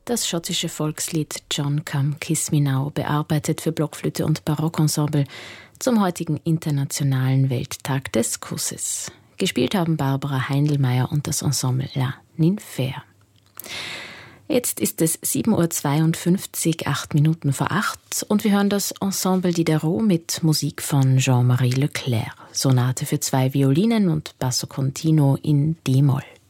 Das schottische Volkslied John Come Kiss Me Now, bearbeitet für Blockflöte und Barockensemble zum heutigen Internationalen Welttag des Kusses. Gespielt haben Barbara Heindelmeier und das Ensemble La Ninfea. Jetzt ist es 7.52 Uhr, 8 Minuten vor 8 und wir hören das Ensemble Diderot mit Musik von Jean-Marie Leclerc. Sonate für 2 Violinen und Basso Continuo in D-Moll.